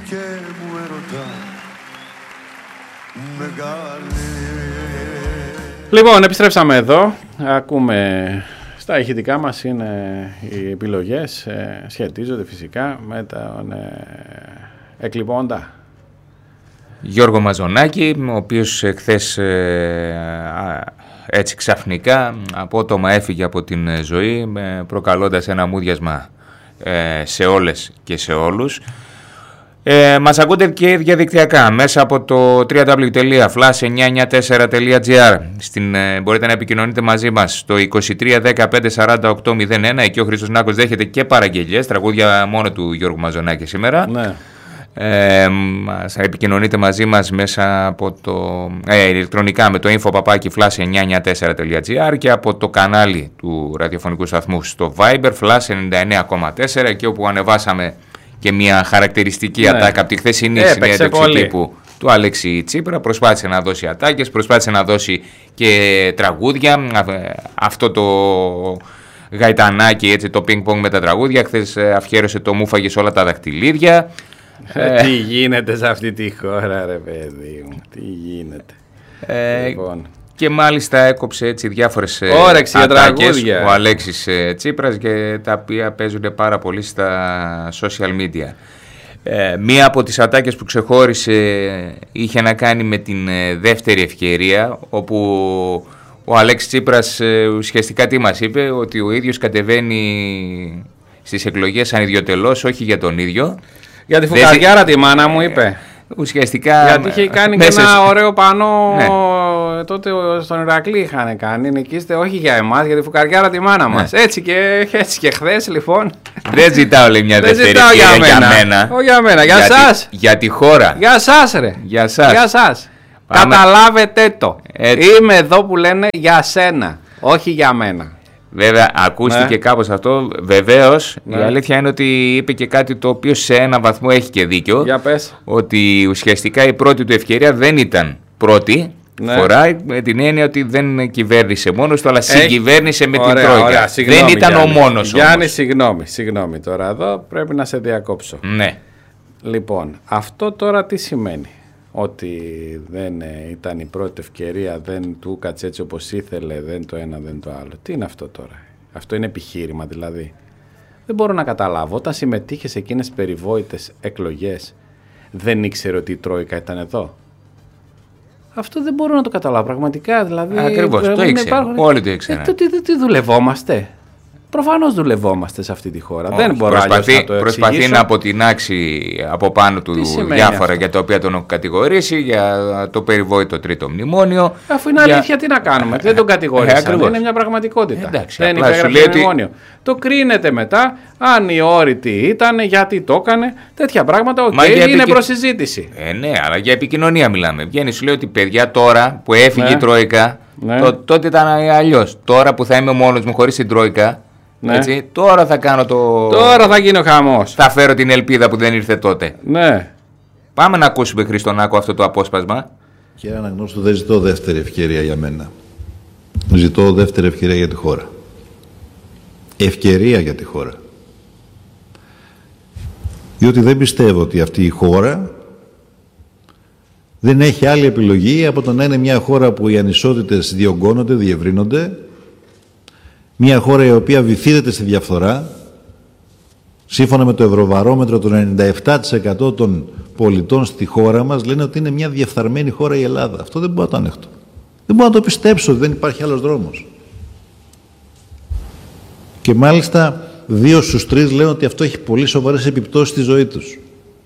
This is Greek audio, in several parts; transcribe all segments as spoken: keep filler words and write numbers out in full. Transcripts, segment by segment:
και μου ερωτά μεγάλη. Λοιπόν, επιστρέψαμε εδώ. Ακούμε στα ηχητικά μας είναι οι επιλογές. Ε, σχετίζονται φυσικά με τον ε, εκλειπώντα Γιώργο Μαζονάκη, ο οποίος χθες ε, έτσι ξαφνικά απότομα έφυγε από την ζωή, προκαλώντας ένα μούδιασμα ε, σε όλες και σε όλους. Ε, μας ακούτε και διαδικτυακά μέσα από το double-u double-u double-u τελεία flash εννιακόσια ενενήντα τέσσερα τελεία gr. Στην, ε, μπορείτε να επικοινωνείτε μαζί μας στο είκοσι τρία δεκαπέντε σαράντα οκτώ μηδέν ένα. Εκεί ο Χρήστος Νάκος δέχεται και παραγγελίες, τραγούδια μόνο του Γιώργου Μαζονάκη σήμερα. Ναι. Ε, μας επικοινωνείτε μαζί μας μέσα από το ε, ηλεκτρονικά με το info παπάκι flash εννιακόσια ενενήντα τέσσερα τελεία gr και από το κανάλι του ραδιοφωνικού σταθμού στο Viber flash ενενήντα εννέα κόμμα τέσσερα, εκεί όπου ανεβάσαμε και μια χαρακτηριστική ναι. ατάκα από τη χθεσινή συνέντευξη τύπου του Αλέξη Τσίπρα. Προσπάθησε να δώσει ατάκες, προσπάθησε να δώσει και τραγούδια, αυτό το γαϊτανάκι, έτσι, το πινκ πονγκ με τα τραγούδια. Χθες αφιέρωσε το «Μου φάγες όλα τα δαχτυλίδια». Ε, τι γίνεται σε αυτή τη χώρα, ρε παιδί μου, τι γίνεται. Ε, λοιπόν. Και μάλιστα έκοψε έτσι διάφορες όρεξη ατάκες ο Αλέξης ε, Τσίπρας, και τα οποία παίζουν πάρα πολύ στα social media. Ε, μία από τις ατάκες που ξεχώρισε είχε να κάνει με την ε, δεύτερη ευκαιρία, όπου ο Αλέξης Τσίπρας ε, ουσιαστικά τι μας είπε, ότι ο ίδιος κατεβαίνει στις εκλογές ανιδιοτελώς, όχι για τον ίδιο. Για τη φουκαριάρα τη μάνα μου είπε. Ουσιαστικά. Γιατί είχε κάνει και ένα σε... ωραίο πανό. Ναι. Τότε στον Ηρακλή είχαν κάνει. Νικήστε όχι για εμάς, για τη φουκαριάρα τη μάνα μας. Ναι. Έτσι και, έτσι και χθες λοιπόν. Δεν ζητάω λέει μια δεύτερη ευκαιρία για, για μένα. Όχι για μένα, για, για σας. Τη, για τη χώρα. Για σας ρε. Για σας. Για σας. Καταλάβετε το. Έτσι. Είμαι εδώ που λένε για σένα, όχι για μένα. Βέβαια, ακούστηκε ναι. κάπως αυτό. Βεβαίως, ναι. η αλήθεια είναι ότι είπε και κάτι το οποίο σε ένα βαθμό έχει και δίκιο. Για πες. Ότι ουσιαστικά η πρώτη του ευκαιρία δεν ήταν πρώτη ναι. φορά, με την έννοια ότι δεν κυβέρνησε μόνος του, αλλά έχει... συγκυβέρνησε με ωραία, την Τρόικα. Ωραία, συγγνώμη, δεν ήταν Γιάννη. ο μόνος. Γιάννη, συγγνώμη, συγγνώμη τώρα εδώ πρέπει να σε διακόψω. Ναι. Λοιπόν, αυτό τώρα τι σημαίνει? Ότι δεν ήταν η πρώτη ευκαιρία, δεν του κάτσε έτσι όπως ήθελε, δεν το ένα δεν το άλλο. Τι είναι αυτό τώρα? Αυτό είναι επιχείρημα δηλαδή? Δεν μπορώ να καταλάβω. Όταν συμμετείχε σε εκείνες περιβόητες εκλογές, δεν ήξερε ότι η Τρόικα ήταν εδώ? Αυτό δεν μπορώ να το καταλάβω πραγματικά. Δηλαδή, ακριβώς, το ήξερε. Υπάρχουν... Όλοι το ήξεραν. Ε, τι, τι, τι δουλευόμαστε? Προφανώς δουλευόμαστε σε αυτή τη χώρα. Όχι, δεν μπορώ προσπαθεί, να το προσπαθεί να αποτινάξει από πάνω του διάφορα αυτό? Για τα οποία τον έχουν κατηγορήσει, για το περιβόητο τρίτο μνημόνιο. Αφού είναι για... αλήθεια, τι να κάνουμε. Ε, δεν τον κατηγορήσαν. Ε, είναι μια πραγματικότητα. Ε, εντάξει, δεν υπέγραψε το μνημόνιο. Ότι... Το κρίνεται μετά αν η όρητη ήταν, γιατί το έκανε. Τέτοια πράγματα okay, είναι επικοι... προσυζήτηση. Ε, ναι, αλλά για επικοινωνία μιλάμε. Βγαίνει, σου λέει ότι παιδιά τώρα που έφυγε ναι. η Τρόικα, ναι. το, τότε ήταν αλλιώς. Τώρα που θα είμαι μόνος μου χωρίς την Τρόικα. Ναι. Έτσι, τώρα θα κάνω το... Τώρα θα γίνει ο χαμός. Θα φέρω την ελπίδα που δεν ήρθε τότε. Ναι. Πάμε να ακούσουμε, Χριστονάκο, αυτό το απόσπασμα. Κύριε Αναγνώστου, δεν ζητώ δεύτερη ευκαιρία για μένα. Ζητώ δεύτερη ευκαιρία για τη χώρα. Ευκαιρία για τη χώρα. Διότι δεν πιστεύω ότι αυτή η χώρα δεν έχει άλλη επιλογή από το να είναι μια χώρα που οι ανισότητες διωγγώνονται, διευρύνονται. Μια χώρα η οποία βυθίζεται στη διαφθορά. Σύμφωνα με το Ευρωβαρόμετρο, το ενενήντα επτά τοις εκατό των πολιτών στη χώρα μας λένε ότι είναι μια διεφθαρμένη χώρα η Ελλάδα. Αυτό δεν μπορώ να το ανέχτω. Δεν μπορώ να το πιστέψω ότι δεν υπάρχει άλλος δρόμος. Και μάλιστα δύο στους τρεις λένε ότι αυτό έχει πολύ σοβαρές επιπτώσεις στη ζωή τους.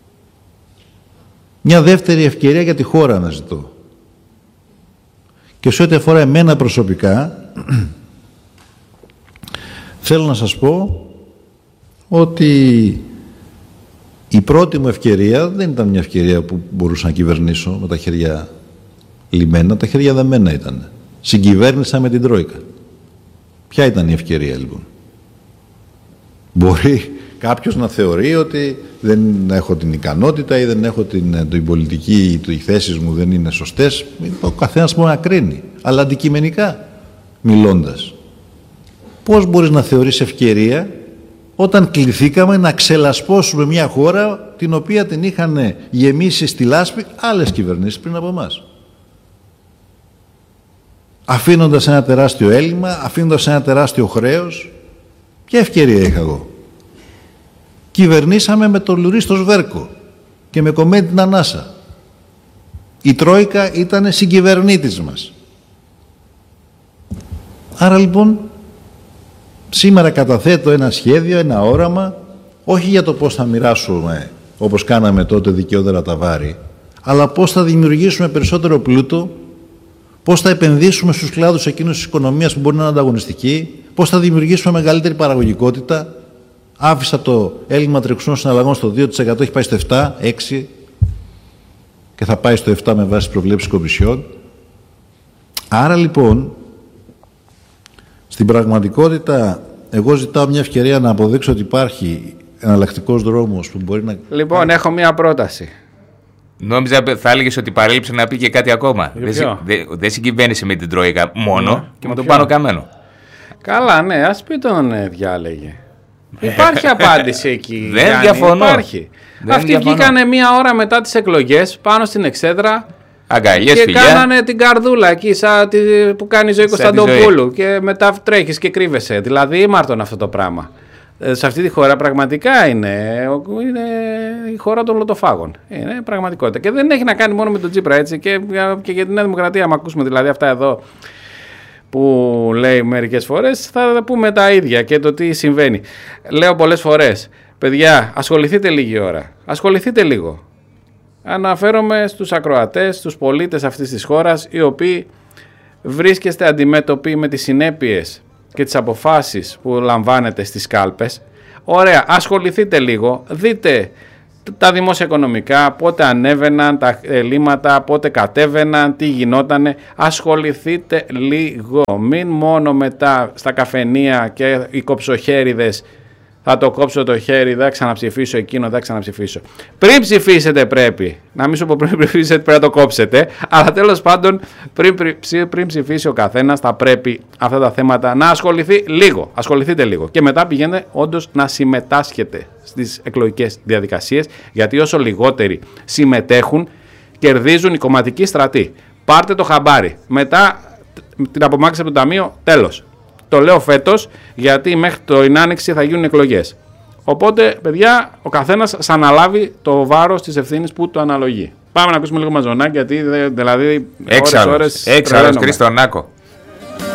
Μια δεύτερη ευκαιρία για τη χώρα αναζητώ. Και σε ό,τι αφορά εμένα προσωπικά, θέλω να σας πω ότι η πρώτη μου ευκαιρία δεν ήταν μια ευκαιρία που μπορούσα να κυβερνήσω με τα χέρια λυμμένα, τα χέρια δεμένα ήταν. Συγκυβέρνησα με την Τρόικα. Ποια ήταν η ευκαιρία λοιπόν? Μπορεί κάποιος να θεωρεί ότι δεν έχω την ικανότητα ή δεν έχω την, την πολιτική, οι θέσεις μου δεν είναι σωστές. Ο καθένας μπορεί να κρίνει. Αλλά αντικειμενικά μιλώντας, πώς μπορείς να θεωρείς ευκαιρία όταν κληθήκαμε να ξελασπώσουμε μια χώρα την οποία την είχαν γεμίσει στη λάσπη άλλες κυβερνήσεις πριν από εμάς. Αφήνοντας ένα τεράστιο έλλειμμα, αφήνοντας ένα τεράστιο χρέος. Ποια ευκαιρία είχα εγώ? Κυβερνήσαμε με το λουρί στο σβέρκο και με κομμένη την ανάσα. Η Τρόικα ήταν συγκυβερνήτης μας. Άρα λοιπόν σήμερα καταθέτω ένα σχέδιο, ένα όραμα, όχι για το πώς θα μοιράσουμε όπως κάναμε τότε δικαιότερα τα βάρη, αλλά πώς θα δημιουργήσουμε περισσότερο πλούτο, πώς θα επενδύσουμε στους κλάδους εκείνους της οικονομίας που μπορεί να είναι ανταγωνιστικοί, πώς θα δημιουργήσουμε μεγαλύτερη παραγωγικότητα. Άφησα το έλλειμμα τρεχουσών συναλλαγών στο δύο τοις εκατό, έχει πάει στο επτά, έξι και θα πάει στο επτά με βάση προβλέψεις Κομισιόν. Άρα λοιπόν, στην πραγματικότητα, εγώ ζητάω μια ευκαιρία να αποδείξω ότι υπάρχει εναλλακτικός δρόμος που μπορεί να... Λοιπόν, έχω μια πρόταση. Νόμιζα θα έλεγε ότι παρέλειψε να πει και κάτι ακόμα. Δεν δε, δε συγκυβέρνησε με την Τρόικα μόνο ναι, και με τον Πάνο Καμένο. Καλά, ναι, ας πει τον ε, διάλεγε. Υπάρχει απάντηση εκεί. Δεν Γιάννη, διαφωνώ. Υπάρχει. Δεν Αυτοί διαφωνώ. βγήκανε μία ώρα μετά τις εκλογές πάνω στην εξέδρα αγκαλιές, και φιλιά. κάνανε την καρδούλα εκεί σαν τη, που κάνει η Ζωή Κωνσταντοπούλου και μετά τρέχεις και κρύβεσαι. Δηλαδή ήμαρτον αυτό το πράγμα. Ε, σε αυτή τη χώρα πραγματικά είναι, είναι η χώρα των λοτοφάγων. Είναι πραγματικότητα. Και δεν έχει να κάνει μόνο με τον Τσίπρα, έτσι. Και, και για την Νέα Δημοκρατία, άμα ακούσουμε δηλαδή αυτά εδώ που λέει μερικές φορές, θα πούμε τα ίδια και το τι συμβαίνει. Λέω πολλές φορές, παιδιά, ασχοληθείτε λίγη ώρα. Ασχοληθείτε λίγο. Αναφέρομαι στους ακροατές, στους πολίτες αυτής της χώρας, οι οποίοι βρίσκεστε αντιμέτωποι με τις συνέπειες και τις αποφάσεις που λαμβάνετε στις κάλπες. Ωραία, ασχοληθείτε λίγο, δείτε τα δημόσια οικονομικά, πότε ανέβαιναν τα ελλείμματα, πότε κατέβαιναν, τι γινότανε. Ασχοληθείτε λίγο, μην μόνο μετά στα καφενεία και οι κοψοχέριδες θα το κόψω το χέρι, θα ξαναψηφίσω εκείνο, θα ξαναψηφίσω. Πριν ψηφίσετε πρέπει, να μην σου πω πριν ψηφίσετε πρέπει να το κόψετε, αλλά τέλος πάντων πριν, πριν ψηφίσει ο καθένας θα πρέπει αυτά τα θέματα να ασχοληθεί λίγο, ασχοληθείτε λίγο και μετά πηγαίνετε όντως να συμμετάσχετε στις εκλογικές διαδικασίες, γιατί όσο λιγότεροι συμμετέχουν κερδίζουν οι κομματικοί στρατοί. Πάρτε το χαμπάρι, μετά την απομάκρυνση από το ταμείο, τέλος. Το λέω φέτος, γιατί μέχρι το Άνοιξη θα γίνουν εκλογές. Οπότε, παιδιά, ο καθένας θα αναλάβει το βάρος της ευθύνης που του αναλογεί. Πάμε να ακούσουμε λίγο μαζονάκι, γιατί δηλαδή. Έξαλλος, έξαλλος, Χρήστο Νάκο.